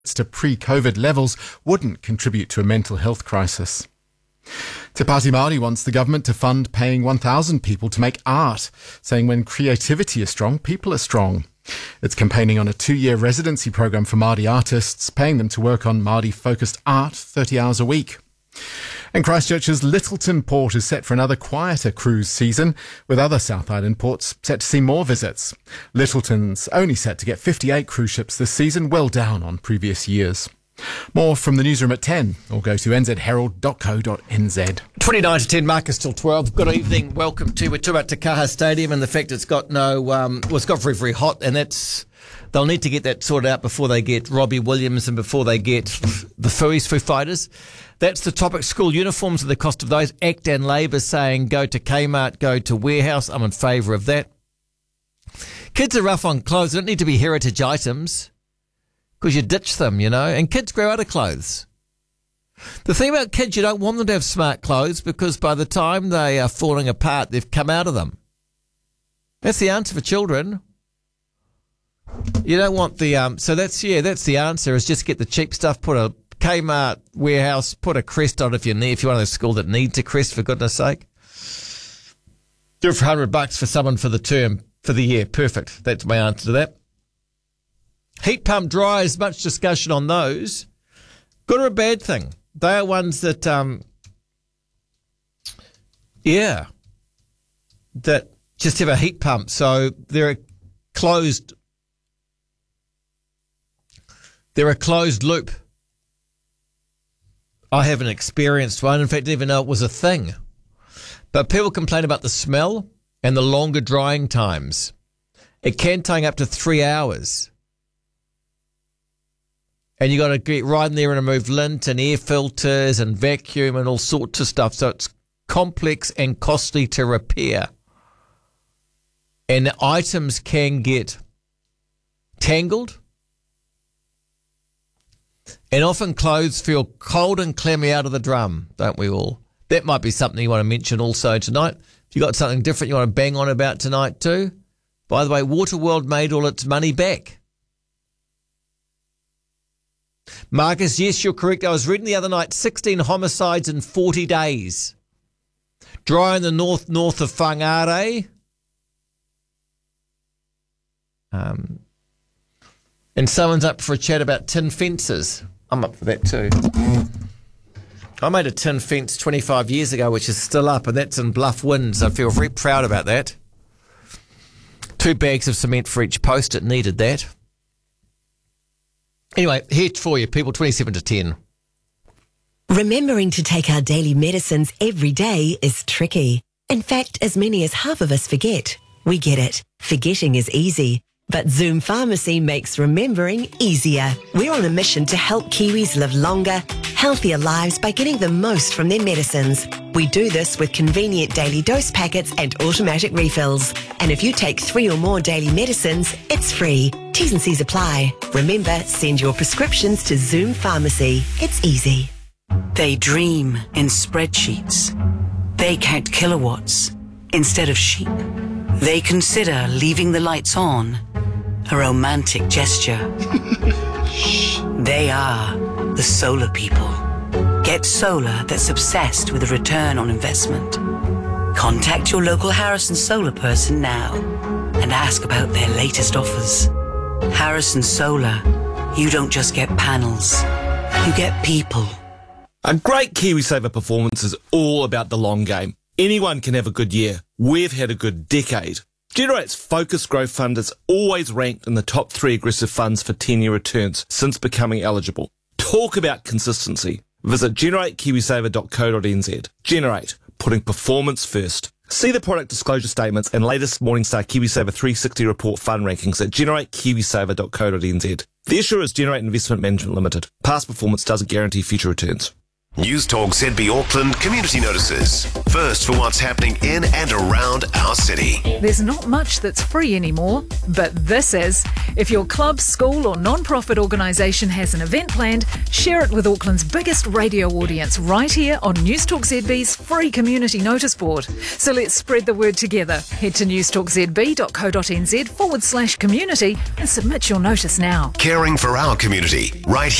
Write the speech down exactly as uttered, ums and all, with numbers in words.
to pre-COVID levels wouldn't contribute to a mental health crisis. Te Pāti Māori wants the government to fund paying one thousand people to make art, saying when creativity is strong, people are strong. It's campaigning on a two-year residency program for Māori artists, paying them to work on Māori-focused art thirty hours a week. And Christchurch's Lyttelton port is set for another quieter cruise season, with other South Island ports set to see more visits. Lyttelton's only set to get fifty-eight cruise ships this season, well down on previous years. More from the newsroom at ten, or go to n z herald dot co dot n z. twenty-nine to ten, Marcus till twelve. Good evening, welcome to, we're talking about Te Kaha Stadium and the fact it's got no, um, well, it's got very, very hot, and that's, they'll need to get that sorted out before they get Robbie Williams and before they get the Fuis, Foo Fighters. That's the topic. School uniforms and the cost of those. Act and Labour saying go to Kmart, go to Warehouse. I'm in favour of that. Kids are rough on clothes. They don't need to be heritage items because you ditch them, you know, and kids grow out of clothes. The thing about kids, you don't want them to have smart clothes because by the time they are falling apart, they've come out of them. That's the answer for children. You don't want the, um, so that's, yeah, that's the answer is just get the cheap stuff, put a Kmart, Warehouse, put a crest on if you need, if you're one of those schools that needs a crest, for goodness sake. Do it for one hundred bucks for someone for the term, for the year. Perfect. That's my answer to that. Heat pump dryers, much discussion on those. Good or a bad thing? They are ones that, um, yeah, that just have a heat pump. So they're a closed, they're a closed loop. I haven't experienced one. In fact, I didn't even know it was a thing. But people complain about the smell and the longer drying times. It can take up to three hours. And you got to get right in there and remove lint and air filters and vacuum and all sorts of stuff. So it's complex and costly to repair. And the items can get tangled. And often clothes feel cold and clammy out of the drum, don't we all? That might be something you want to mention also tonight. If you got something different you want to bang on about tonight too. By the way, Waterworld made all its money back. Marcus, yes, you're correct. I was reading the other night, sixteen homicides in forty days. Dry in the north, north of Whangarei. Um... And someone's up for a chat about tin fences. I'm up for that too. I made a tin fence twenty-five years ago, which is still up, and that's in Bluff Winds. I feel very proud about that. Two bags of cement for each post. It needed that. Anyway, here for you, people, twenty-seven to ten. Remembering to take our daily medicines every day is tricky. In fact, as many as half of us forget. We get it. Forgetting is easy. But Zoom Pharmacy makes remembering easier. We're on a mission to help Kiwis live longer, healthier lives by getting the most from their medicines. We do this with convenient daily dose packets and automatic refills. And if you take three or more daily medicines, it's free. T's and C's apply. Remember, send your prescriptions to Zoom Pharmacy. It's easy. They dream in spreadsheets. They count kilowatts instead of sheep. They consider leaving the lights on a romantic gesture. They are the solar people. Get solar that's obsessed with a return on investment. Contact your local Harrison Solar person now and ask about their latest offers. Harrison Solar, you don't just get panels, you get people. A great KiwiSaver performance is all about the long game. Anyone can have a good year. We've had a good decade. Generate's Focus Growth Fund is always ranked in the top three aggressive funds for ten-year returns since becoming eligible. Talk about consistency. Visit generate kiwisaver dot co dot n z. Generate, putting performance first. See the product disclosure statements and latest Morningstar KiwiSaver three sixty report fund rankings at generate kiwisaver dot co dot n z. The issuer is Generate Investment Management Limited. Past performance doesn't guarantee future returns. News Talk Z B Auckland community notices. First for what's happening in and around our city. There's not much that's free anymore, but this is. If your club, school or non-profit organisation has an event planned, share it with Auckland's biggest radio audience right here on News Talk Z B's free community notice board. So let's spread the word together. Head to newstalkzb.co.nz forward slash community and submit your notice now. Caring for our community right